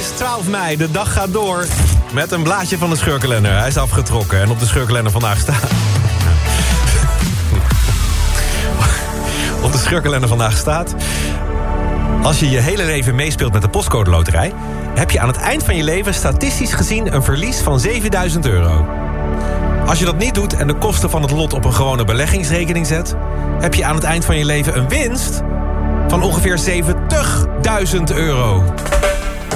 12 mei, de dag gaat door. Met een blaadje van de scheurkalender. Hij is afgetrokken en op de scheurkalender vandaag staat... op de scheurkalender vandaag staat... Als je je hele leven meespeelt met de postcode loterij... heb je aan het eind van je leven statistisch gezien een verlies van €7.000. Als je dat niet doet en de kosten van het lot op een gewone beleggingsrekening zet... heb je aan het eind van je leven een winst van ongeveer €70.000.